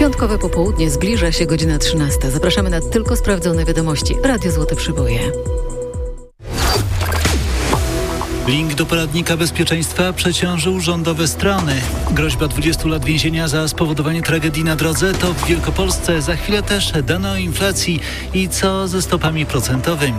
Piątkowe popołudnie, zbliża się godzina 13. Zapraszamy na tylko sprawdzone wiadomości. Radio Złote Przyboje. Link do poradnika bezpieczeństwa przeciążył rządowe strony. Groźba 20 lat więzienia za spowodowanie tragedii na drodze to w Wielkopolsce. Za chwilę też dane o inflacji i co ze stopami procentowymi.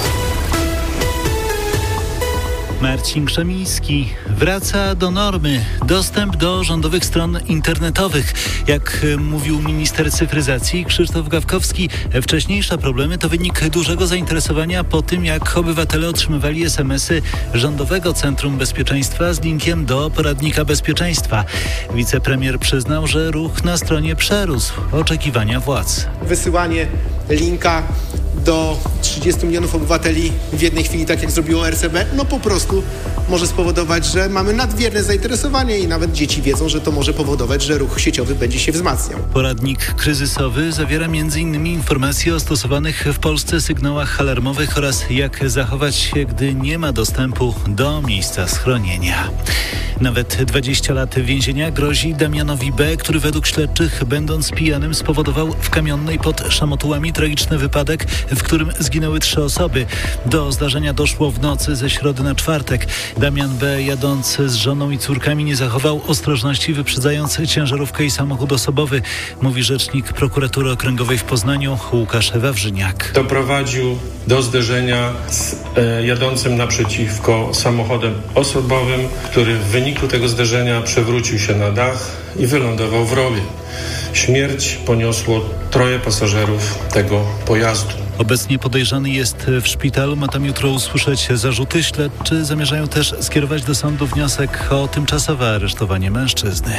Marcin Krzemiński wraca do normy. Dostęp do rządowych stron internetowych. Jak mówił minister cyfryzacji Krzysztof Gawkowski, wcześniejsze problemy to wynik dużego zainteresowania po tym, jak obywatele otrzymywali SMS-y Rządowego Centrum Bezpieczeństwa z linkiem do poradnika bezpieczeństwa. Wicepremier przyznał, że ruch na stronie przerósł oczekiwania władz. Wysyłanie linka do 30 milionów obywateli w jednej chwili, tak jak zrobiło RCB, po prostu może spowodować, że mamy nadmierne zainteresowanie i nawet dzieci wiedzą, że to może powodować, że ruch sieciowy będzie się wzmacniał. Poradnik kryzysowy zawiera m.in. informacje o stosowanych w Polsce sygnałach alarmowych oraz jak zachować się, gdy nie ma dostępu do miejsca schronienia. Nawet 20 lat więzienia grozi Damianowi B., który według śledczych, będąc pijanym, spowodował w Kamionnej pod Szamotułami tragiczny wypadek, w którym zginęły 3 osoby. Do zdarzenia doszło w nocy ze środy na czwartek. Damian B., jadąc z żoną i córkami, nie zachował ostrożności, wyprzedzając ciężarówkę i samochód osobowy, mówi rzecznik Prokuratury Okręgowej w Poznaniu Łukasz Wawrzyniak. Doprowadził do zderzenia z jadącym naprzeciwko samochodem osobowym, który w wyniku tego zderzenia przewrócił się na dach i wylądował w rowie. Śmierć poniosło 3 pasażerów tego pojazdu. Obecnie podejrzany jest w szpitalu, ma tam jutro usłyszeć zarzuty. Śledczy zamierzają też skierować do sądu wniosek o tymczasowe aresztowanie mężczyzny.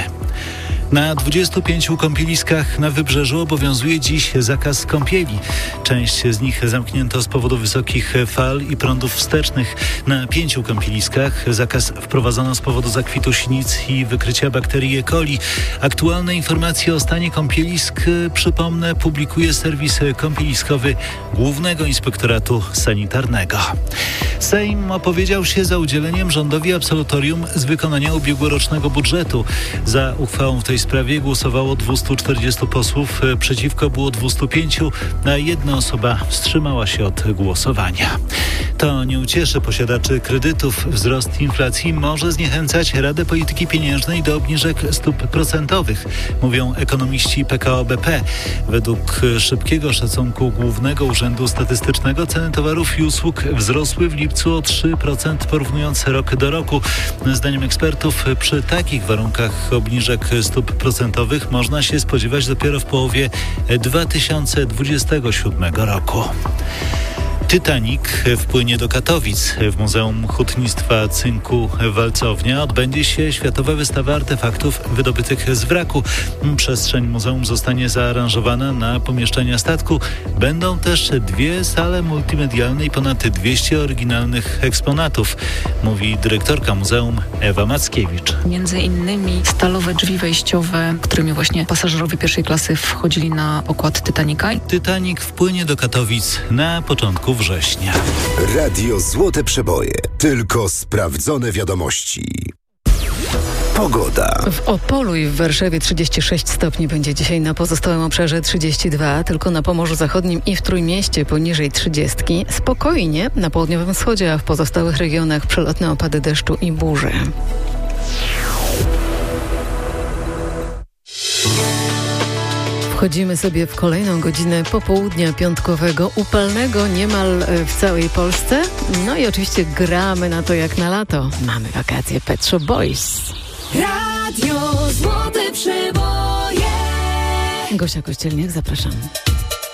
Na 25 kąpieliskach na Wybrzeżu obowiązuje dziś zakaz kąpieli. Część z nich zamknięto z powodu wysokich fal i prądów wstecznych. Na 5 kąpieliskach zakaz wprowadzono z powodu zakwitu sinic i wykrycia bakterii E. coli. Aktualne informacje o stanie kąpielisk, przypomnę, publikuje serwis kąpieliskowy Głównego Inspektoratu Sanitarnego. Sejm opowiedział się za udzieleniem rządowi absolutorium z wykonania ubiegłorocznego budżetu. Za uchwałą w tej sprawie głosowało 240 posłów, przeciwko było 205, a 1 osoba wstrzymała się od głosowania. To nie ucieszy posiadaczy kredytów. Wzrost inflacji może zniechęcać Radę Polityki Pieniężnej do obniżek stóp procentowych, mówią ekonomiści PKO BP. Według szybkiego szacunku Głównego Urzędu Statystycznego ceny towarów i usług wzrosły w lipcu o 3% porównując rok do roku. Zdaniem ekspertów przy takich warunkach obniżek stóp procentowych można się spodziewać dopiero w połowie 2027 roku. Titanic wpłynie do Katowic. W Muzeum Hutnictwa Cynku Walcownia odbędzie się Światowa Wystawa Artefaktów wydobytych z wraku. Przestrzeń muzeum zostanie zaaranżowana na pomieszczenia statku. Będą też 2 sale multimedialne i ponad 200 oryginalnych eksponatów, mówi dyrektorka muzeum Ewa Mackiewicz. Między innymi stalowe drzwi wejściowe, którymi właśnie pasażerowie pierwszej klasy wchodzili na pokład Titanica. Titanic wpłynie do Katowic na początku września. Radio Złote Przeboje. Tylko sprawdzone wiadomości. Pogoda. W Opolu i w Warszawie 36 stopni będzie dzisiaj, na pozostałym obszarze 32, tylko na Pomorzu Zachodnim i w Trójmieście poniżej 30. Spokojnie na południowym wschodzie, a w pozostałych regionach przelotne opady deszczu i burze. Wchodzimy sobie w kolejną godzinę popołudnia piątkowego, upalnego niemal w całej Polsce. No i oczywiście gramy na to jak na lato. Mamy wakacje Pet Shop Boys. Radio Złote Przeboje. Gosia Kościelniak, zapraszam.